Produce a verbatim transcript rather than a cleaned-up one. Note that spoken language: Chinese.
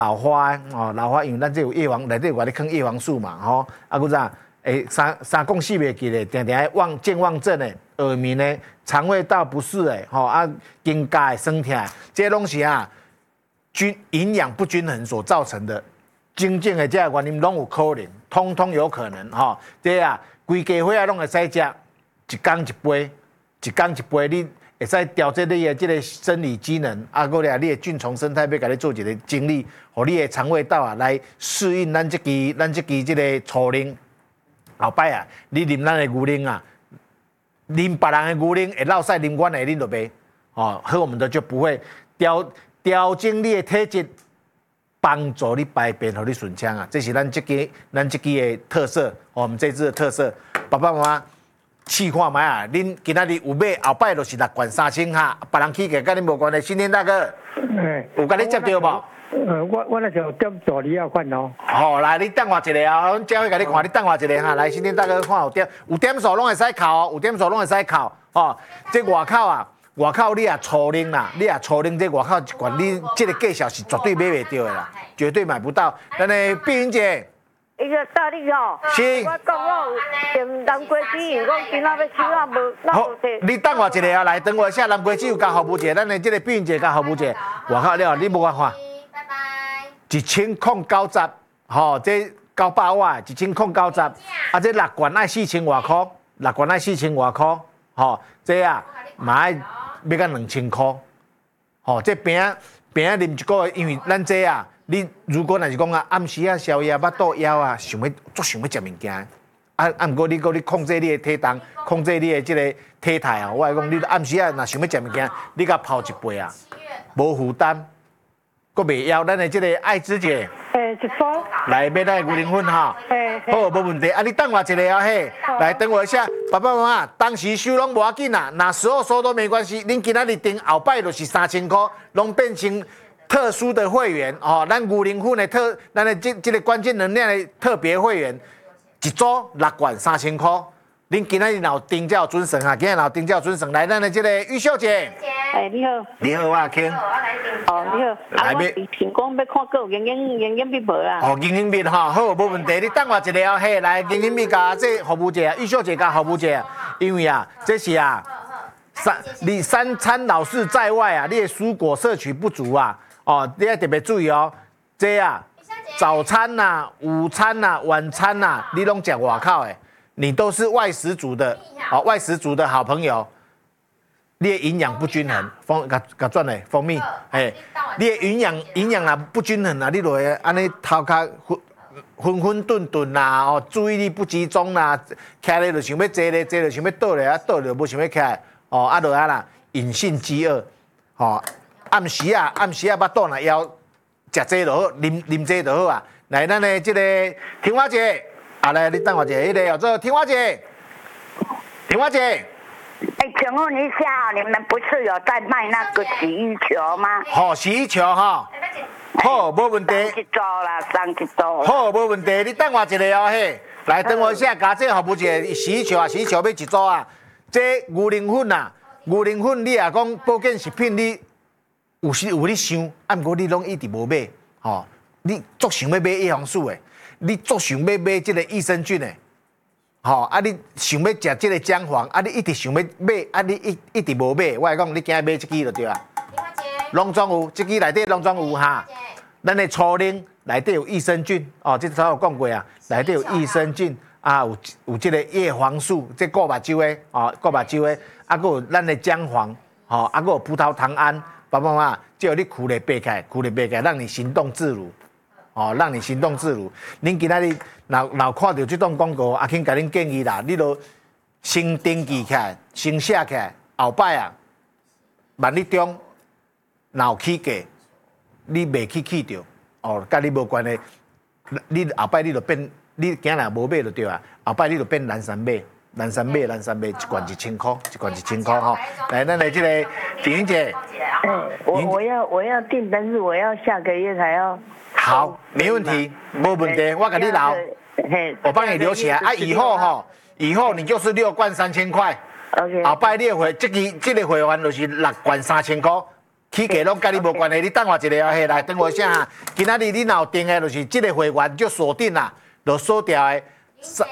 老花哦，老花因为咱这有叶黄，内底有我咧坑叶黄素嘛，吼，啊，佮啥？诶，三三讲四袂记咧，定定妄健忘症诶，耳鸣诶，肠胃道不适诶，吼啊，肩胛诶酸痛，这拢是啊，均营养不均衡所造成的。真正诶，这原因拢有可能，通通有可能吼。这啊，规家伙啊拢会使食，一天一杯，一天一杯，你会使调节你诶这个生理机能，啊，搁咧你诶菌丛生态要甲你做一个整理，互你诶肠胃道啊来适应咱这支咱这支这个初奶。后摆啊，你啉咱的牛奶啊，啉别人的牛奶会落屎，啉阮的恁就袂，哦，喝我们的就不会调调整你的体质，帮助你排便，互你顺畅啊，这是咱这支咱这支的特色，哦，我们这支的特色，爸爸妈妈试看卖啊，恁今仔日有买，后摆就是六罐三千哈，别人起价跟恁无关系，新天大哥，有甲你接到无？ 呃，我我那时候点大理啊款哦。 好，来，你等我一下啊，阮教会甲你看，你等我一下哈。来，新天大哥看有点，有点数拢会使扣哦，有点数拢会使扣哦。这外口啊，外口你啊初零啦，你啊初零这外口一罐，你这个价钱是绝对买袂到的啦，绝对买不到。咱的碧云姐， 伊个大力吼， 是， 我讲我有订南瓜子，因讲今仔要收啊无， 好，你等我一下啊，来，等我一下，南瓜子有加服务姐，咱的这个碧云姐加服务姐，外口了，你无法看。一千零九十，吼，这九百瓦，一千零九十，啊，这六罐爱四千外块，六罐爱四千外块，吼，这啊，嘛爱要到两千块，吼，这饼饼啉一个月，因为咱这啊，你如果若是讲啊，暗时啊宵夜、腹肚枵啊，想要足想要食物件，啊啊，毋过你讲你控制你的体重，控制你的这个体态啊，我来讲，你暗时啊，若想要食物件，你甲泡一杯啊，无负担。阁袂枵，咱的这个爱芝姐， 诶，一包， 来买咱的牛奶粉哈，好，无问题。啊，你等我一下啊，嘿，来等我一下，爸爸妈妈，当时收拢无要紧啦，哪时候收都没关系。恁今仔日订后摆就是三千块，拢变成特殊的会员哦。咱牛奶粉的特，咱的这这个关键能量的特别会员，一组六罐三千块。恁今仔日有订才有准绳啊，今日有订才有准绳。来，咱的这个玉秀姐， 哎，你好， 你好，我阿卿。 哦，你好， 来买。 听讲要看个眼眼眼眼笔无啦。 哦，眼眼笔哈，好，无问题。你等我一下哦，嘿，来眼眼笔加这服务姐，玉秀姐加服务姐，因为啊，这是啊，三你三餐老是在外啊，你的蔬果摄取不足啊，哦，你要特别注意哦，这啊，早餐呐、啊、午餐呐、啊、晚餐呐、啊，你拢讲外口的。你都是外食族的，哦，外食族的好朋友，你的营养不均衡，蜂甲甲转嘞蜂蜜，哎，你的营养营养啊不均衡啊，你就会安尼头壳昏昏昏顿顿啦，哦，注意力不集中啦，起来就想要坐咧，坐就想要倒咧，啊倒就无想要起来，哦，啊就啊啦，隐性饥饿，哦，暗时啊暗时啊腹肚若枵，食这就好，啉啉这就好啊，来，咱的这个青花姐。啊来，你等我一下，迄个叫做听花姐，听花姐。 哎，请问一下，你们不是有在卖那个洗衣球吗？ 好，洗衣球哈，好，没问题。 上一组啦，上一组。 好，没问题。你等我一下哦，嘿，来等我一下，加这个服务姐洗衣球啊，洗衣球要一组啊。这牛奶粉啊，牛奶粉你啊讲保健食品，你有时有你想，啊，不过你拢一直无买，吼，你足想要买叶黄素的。你足想要买这个益生菌的，吼、哦、啊！你想要食这个姜黄，啊！你一直想要买，啊！你一一直无买，我来讲，你今日买这支就对啊。拢总有，这支内底拢总有哈。咱的初奶内底有益生菌，哦，这早有讲过啊，内底有益生菌啊，有有这个叶黄素，这顾目睭的，哦，顾目睭的，啊，还有咱的姜黄，吼、哦，啊，还有葡萄糖胺，爸爸妈妈，只要你苦咧背起来，苦咧背起来，让你行动自如。哦，让你行动自如。恁今仔日若若看到这种广告，阿卿甲恁建议啦，你都先登记起来，先写起来，后摆啊，万一中若有起价，你袂去去着，哦，甲你无关系。你后摆你就变，你今日无买就对啊，后摆你就变蓝山买，蓝山买，蓝山买，一罐一千块，一罐一千块吼。来，咱来这个景云姐， 哎，我我要我要订，但是我要下个月才要。 好，没问题，没问题，我给你留，我帮你留起来啊。以后哈，以后你就是六罐三千块。 OK。 后摆你的会，这个这个会员就是六罐三千块， 起价拢甲你无关系，你等我一下啊，嘿，来等我一下哈。今仔日你若有订的，就是这个会员就锁定啦，就锁掉的。